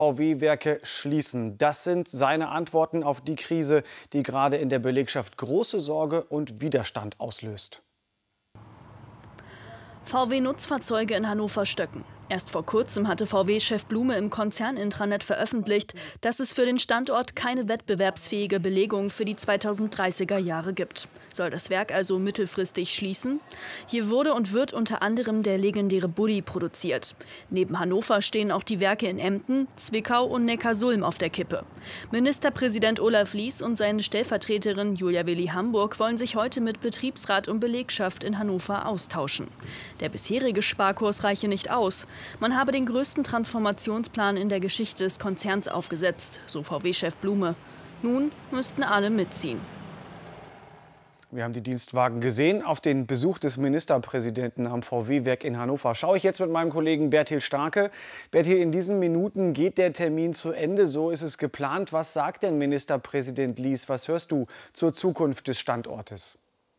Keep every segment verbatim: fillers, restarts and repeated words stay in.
V W-Werke schließen. Das sind seine Antworten auf die Krise, die gerade in der Belegschaft große Sorge und Widerstand auslöst. V W-Nutzfahrzeuge in Hannover stöcken. Erst vor kurzem hatte V W-Chef Blume im Konzernintranet veröffentlicht, dass es für den Standort keine wettbewerbsfähige Belegung für die zweitausenddreißiger Jahre gibt. Soll das Werk also mittelfristig schließen? Hier wurde und wird unter anderem der legendäre Bulli produziert. Neben Hannover stehen auch die Werke in Emden, Zwickau und Neckarsulm auf der Kippe. Ministerpräsident Olaf Lies und seine Stellvertreterin Julia Willi Hamburg wollen sich heute mit Betriebsrat und Belegschaft in Hannover austauschen. Der bisherige Sparkurs reiche nicht aus. Man habe den größten Transformationsplan in der Geschichte des Konzerns aufgesetzt, so V W-Chef Blume. Nun müssten alle mitziehen. Wir haben die Dienstwagen gesehen. Auf den Besuch des Ministerpräsidenten am V W-Werk in Hannover schaue ich jetzt mit meinem Kollegen Bertil Starke. Bertil, in diesen Minuten geht der Termin zu Ende. So ist es geplant. Was sagt denn Ministerpräsident Lies? Was hörst du zur Zukunft des Standortes?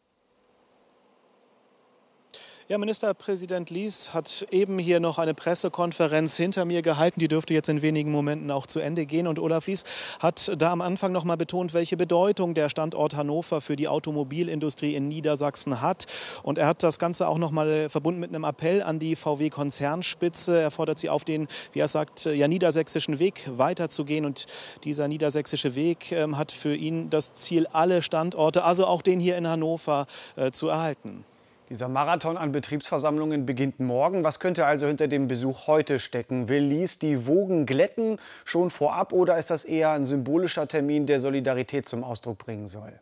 Ja, Ministerpräsident Lies hat eben hier noch eine Pressekonferenz hinter mir gehalten. Die dürfte jetzt in wenigen Momenten auch zu Ende gehen. Und Olaf Lies hat da am Anfang noch mal betont, welche Bedeutung der Standort Hannover für die Automobilindustrie in Niedersachsen hat. Und er hat das Ganze auch noch mal verbunden mit einem Appell an die V W-Konzernspitze. Er fordert sie auf, den, wie er sagt, ja, niedersächsischen Weg weiterzugehen. Und dieser niedersächsische Weg äh, hat für ihn das Ziel, alle Standorte, also auch den hier in Hannover, äh, zu erhalten. Dieser Marathon an Betriebsversammlungen beginnt morgen. Was könnte also hinter dem Besuch heute stecken? Will Lies die Wogen glätten schon vorab oder ist das eher ein symbolischer Termin, der Solidarität zum Ausdruck bringen soll?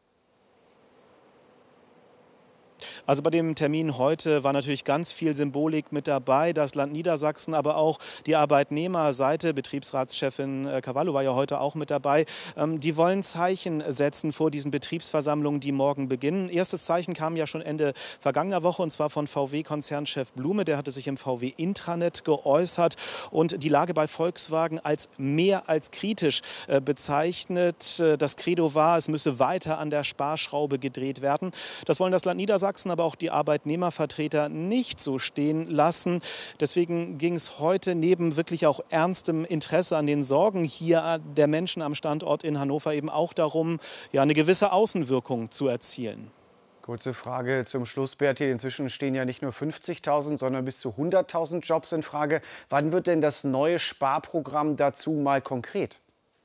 Also bei dem Termin heute war natürlich ganz viel Symbolik mit dabei. Das Land Niedersachsen, aber auch die Arbeitnehmerseite, Betriebsratschefin Cavallo war ja heute auch mit dabei. Die wollen Zeichen setzen vor diesen Betriebsversammlungen, die morgen beginnen. Erstes Zeichen kam ja schon Ende vergangener Woche und zwar von V W-Konzernchef Blume. Der hatte sich im V W-Intranet geäußert und die Lage bei Volkswagen als mehr als kritisch bezeichnet. Das Credo war, es müsse weiter an der Sparschraube gedreht werden. Das wollen das Land Niedersachsen, aber auch die Arbeitnehmervertreter nicht so stehen lassen. Deswegen ging es heute neben wirklich auch ernstem Interesse an den Sorgen hier der Menschen am Standort in Hannover eben auch darum, ja, eine gewisse Außenwirkung zu erzielen. Kurze Frage zum Schluss, Bertil. Inzwischen stehen ja nicht nur fünfzigtausend, sondern bis zu hunderttausend Jobs in Frage. Wann wird denn das neue Sparprogramm dazu mal konkret?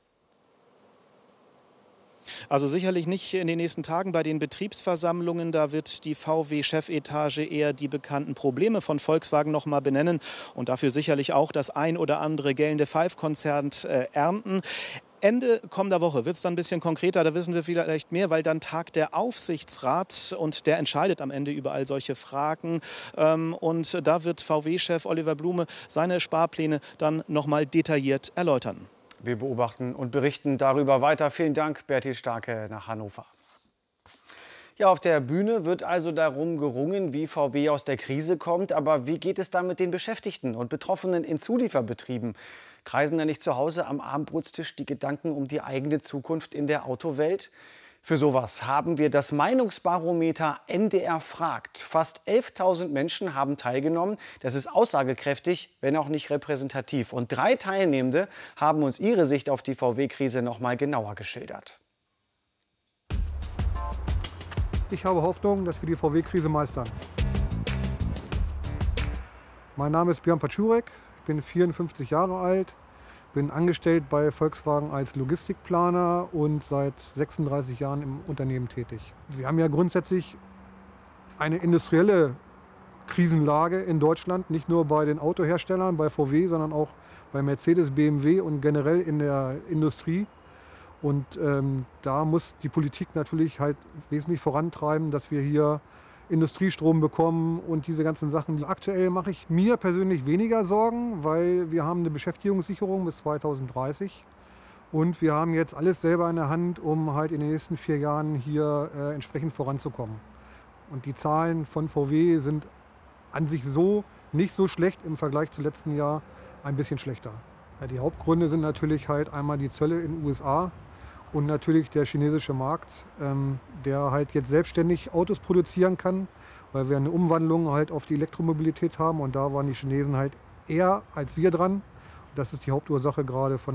Also sicherlich nicht in den nächsten Tagen bei den Betriebsversammlungen. Da wird die V W-Chefetage eher die bekannten Probleme von Volkswagen noch mal benennen und dafür sicherlich auch das ein oder andere gellende Pfeif-Konzern äh, ernten. Ende kommender Woche wird es dann ein bisschen konkreter, da wissen wir vielleicht mehr, weil dann tagt der Aufsichtsrat und der entscheidet am Ende über all solche Fragen. Und da wird V W-Chef Oliver Blume seine Sparpläne dann noch mal detailliert erläutern. Wir beobachten und berichten darüber weiter. Vielen Dank, Bertil Starke nach Hannover. Ja, auf der Bühne wird also darum gerungen, wie V W aus der Krise kommt. Aber wie geht es dann mit den Beschäftigten und Betroffenen in Zulieferbetrieben? Kreisen da nicht zu Hause am Abendbrotstisch die Gedanken um die eigene Zukunft in der Autowelt? Für sowas haben wir das Meinungsbarometer N D R fragt. Fast elftausend Menschen haben teilgenommen. Das ist aussagekräftig, wenn auch nicht repräsentativ. Und drei Teilnehmende haben uns ihre Sicht auf die V W-Krise noch mal genauer geschildert. Ich habe Hoffnung, dass wir die V W-Krise meistern. Mein Name ist Björn Patschurek, ich bin vierundfünfzig Jahre alt, bin angestellt bei Volkswagen als Logistikplaner und seit sechsunddreißig Jahren im Unternehmen tätig. Wir haben ja grundsätzlich eine industrielle Krisenlage in Deutschland, nicht nur bei den Autoherstellern, bei V W, sondern auch bei Mercedes, B M W und generell in der Industrie. Und ähm, da muss die Politik natürlich halt wesentlich vorantreiben, dass wir hier Industriestrom bekommen und diese ganzen Sachen. Aktuell mache ich mir persönlich weniger Sorgen, weil wir haben eine Beschäftigungssicherung bis zweitausenddreißig. Und wir haben jetzt alles selber in der Hand, um halt in den nächsten vier Jahren hier äh, entsprechend voranzukommen. Und die Zahlen von V W sind an sich so nicht so schlecht im Vergleich zum letzten Jahr, ein bisschen schlechter. Ja, die Hauptgründe sind natürlich halt einmal die Zölle in den U S A. Und natürlich der chinesische Markt, ähm, der halt jetzt selbstständig Autos produzieren kann, weil wir eine Umwandlung halt auf die Elektromobilität haben. Und da waren die Chinesen halt eher als wir dran. Das ist die Hauptursache gerade von